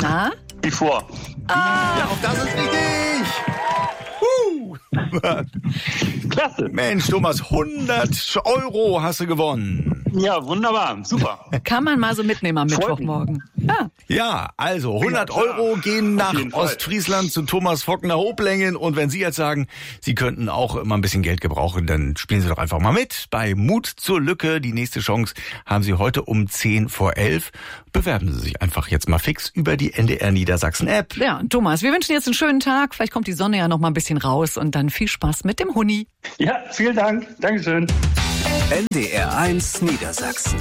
Na? Before. Ja, auch das ist richtig. Klasse. Mensch, Thomas, 100 Euro hast du gewonnen. Ja, wunderbar. Super. Kann man mal so mitnehmen am Freut Mittwochmorgen. Ja. Ja, also 100 Euro gehen nach jeden Fall. Ostfriesland zu Thomas Fockner Hoplängen. Und wenn Sie jetzt sagen, Sie könnten auch mal ein bisschen Geld gebrauchen, dann spielen Sie doch einfach mal mit bei Mut zur Lücke. Die nächste Chance haben Sie heute um 10:10. Bewerben Sie sich einfach jetzt mal fix über die NDR Niedersachsen App. Ja, Thomas, wir wünschen jetzt einen schönen Tag. Vielleicht kommt die Sonne ja noch mal ein bisschen raus und dann viel Spaß mit dem Huni. Ja, vielen Dank. Dankeschön. NDR 1 Niedersachsen.